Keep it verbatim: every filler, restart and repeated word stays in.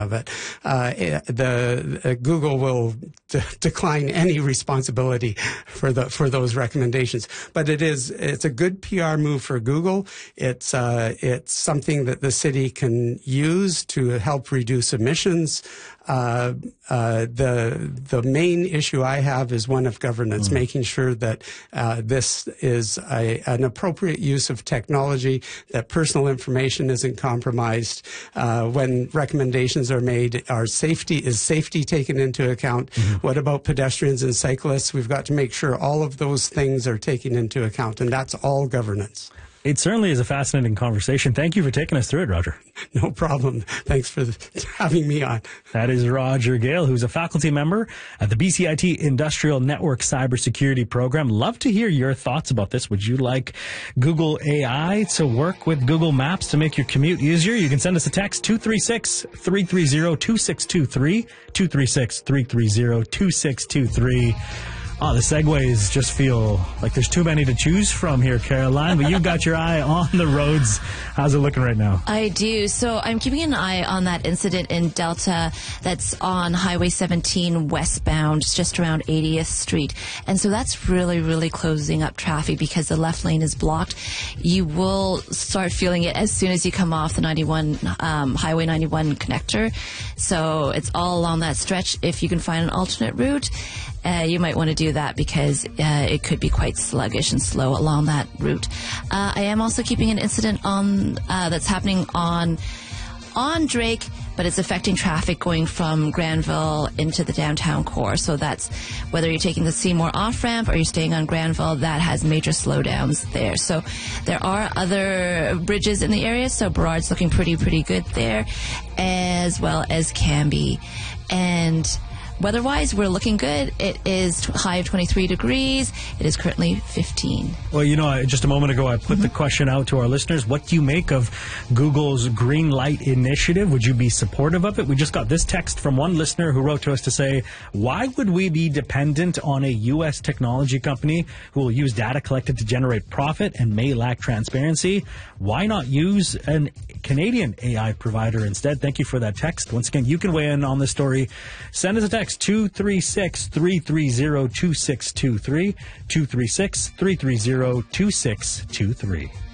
of it. Uh, the uh, Google will d- decline any responsibility for the for those recommendations. But it is it's a good P R move for Google. It's uh, it's something that the city can use to help reduce emissions. Uh, uh, the the main issue I have is one of governance, mm. making sure that uh, this is a, an appropriate use of technology, that personal information isn't compromised. Uh, when recommendations are made, are safety is safety taken into account? Mm-hmm. What about pedestrians and cyclists? We've got to make sure all of those things are taken into account, and that's all governance. It certainly is a fascinating conversation. Thank you for taking us through it, Roger. No problem. Thanks for having me on. That is Roger Gale, who's a faculty member at the B C I T Industrial Network Cybersecurity Program. Love to hear your thoughts about this. Would you like Google A I to work with Google Maps to make your commute easier? You can send us a text, two three six, three three zero, two six two three, two three six, three three zero, two six two three. Oh, the segues just feel like there's too many to choose from here, Caroline, but you've got your eye on the roads. How's it looking right now? I do. So I'm keeping an eye on that incident in Delta that's on Highway seventeen westbound, just around eightieth Street. And so that's really, really closing up traffic because the left lane is blocked. You will start feeling it as soon as you come off the ninety-one, um, Highway ninety-one connector. So it's all along that stretch. If you can find an alternate route, Uh, you might want to do that because uh, it could be quite sluggish and slow along that route. Uh, I am also keeping an incident on uh, that's happening on on Drake, but it's affecting traffic going from Granville into the downtown core. So that's whether you're taking the Seymour off-ramp or you're staying on Granville, that has major slowdowns there. So there are other bridges in the area. So Burrard's looking pretty, pretty good there, as well as Cambie. And weather-wise, we're looking good. It is high of twenty-three degrees. It is currently fifteen. Well, you know, just a moment ago, I put mm-hmm. the question out to our listeners. What do you make of Google's Green Light initiative? Would you be supportive of it? We just got this text from one listener who wrote to us to say, why would we be dependent on a U S technology company who will use data collected to generate profit and may lack transparency? Why not use an Canadian A I provider instead? Thank you for that text. Once again, you can weigh in on this story. Send us a text. two three six, three three zero, two six two three, two three six, three three zero, two six two three.